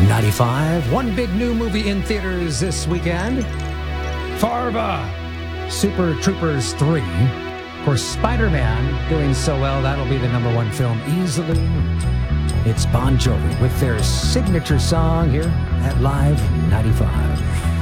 95. One big new movie in theaters this weekend. Farva, Super Troopers 3. Of course, Spider-Man doing so well, that'll be the number one film easily. It's Bon Jovi with their signature song here at Live 95.